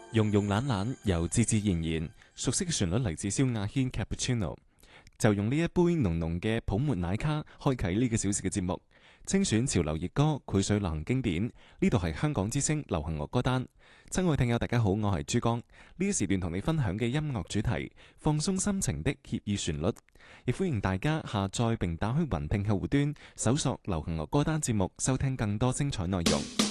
慵慵懶懶又自自然然，熟悉嘅旋律嚟自蕭亞軒 Cappuccino， 就用呢一杯濃濃嘅泡沫奶咖開啟呢個小時嘅節目，精選潮流熱歌，繪水流行經典。呢度係香港之聲流行樂歌單。親愛聽友大家好，我係珠江。呢一時段同你分享嘅音樂主題，放鬆心情的愜意旋律，亦歡迎大家下載並打開雲聽客戶端，搜索流行樂歌單節目，收聽更多精彩內容。